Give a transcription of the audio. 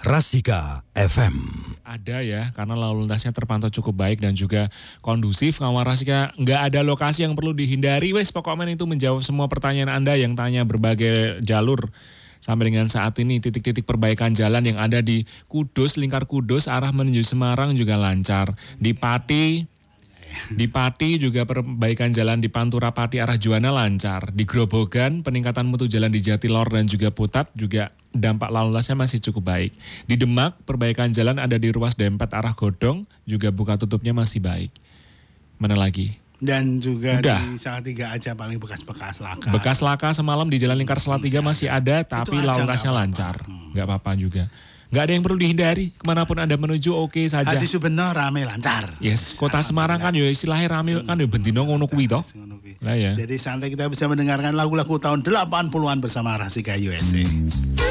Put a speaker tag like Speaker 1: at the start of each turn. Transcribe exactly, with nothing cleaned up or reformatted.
Speaker 1: Rasika F M.
Speaker 2: Ada ya, karena lalu lintasnya terpantau cukup baik dan juga kondusif. Kawan Rasika, nggak ada lokasi yang perlu dihindari. Wes, pokoknya itu menjawab semua pertanyaan Anda yang tanya berbagai jalur. Sampai dengan saat ini titik-titik perbaikan jalan yang ada di Kudus, lingkar Kudus, arah menuju Semarang juga lancar. Di Pati, di Pati juga perbaikan jalan di Pantura Pati arah Juwana lancar. Di Grobogan peningkatan mutu jalan di Jatilor dan juga Putat juga dampak lalu lintasnya masih cukup baik. Di Demak perbaikan jalan ada di ruas Dempet arah Godong juga buka tutupnya masih baik. Mana lagi?
Speaker 3: Dan juga
Speaker 2: Udah.
Speaker 3: di Salatiga aja paling bekas-bekas laka.
Speaker 2: Bekas laka semalam di Jalan Lingkar Salatiga masih ada, tapi
Speaker 3: aja
Speaker 2: lalu
Speaker 3: nggak
Speaker 2: lintasnya
Speaker 3: apa-apa.
Speaker 2: lancar. Nggak apa-apa juga. Nggak ada yang perlu dihindari. Kemanapun Anda menuju oke saja.
Speaker 3: Hadi Subeno rame lancar.
Speaker 2: Yes, kota Semarang kan ya istilahnya rame kan ya bendino ngono kuwi toh. Lah ya.
Speaker 3: Jadi santai kita bisa mendengarkan lagu-lagu tahun delapan puluhan bersama Rasika U S A.